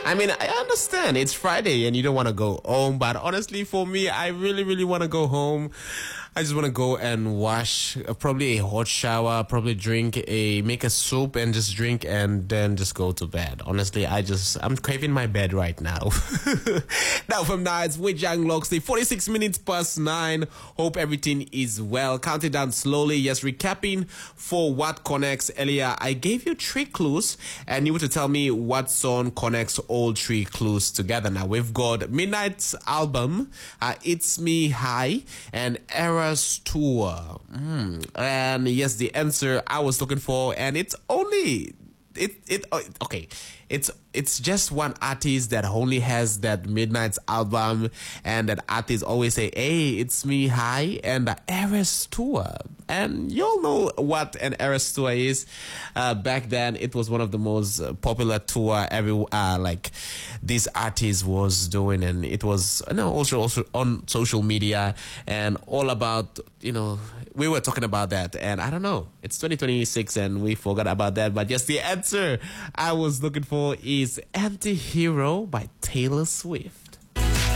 I mean, I understand it's Friday and you don't want to go home, but honestly, for me, I really, really want to go home. I just want to go and wash, probably a hot shower, probably make a soup and just drink and then just go to bed. Honestly, I'm craving my bed right now. Now from now, it's with Young Loxley, 46 minutes past 9. Hope everything is well. Counting down slowly. Yes, recapping for what connects earlier. I gave you 3 clues and you were to tell me what song connects all 3 clues together. Now we've got Midnight's album, It's Me High, and Eras Tour. And yes, the answer I was looking for, and it's only okay. It's just one artist that only has that Midnight's album, and that artist always say, "Hey, it's me, hi," and the Eras Tour. And you all know what an Eras Tour is. Back then, it was one of the most popular tour like this artist was doing, and it was also on social media and all about we were talking about that, and I don't know. It's 2026 and we forgot about that. But yes, the answer I was looking for is Anti-Hero by Taylor Swift.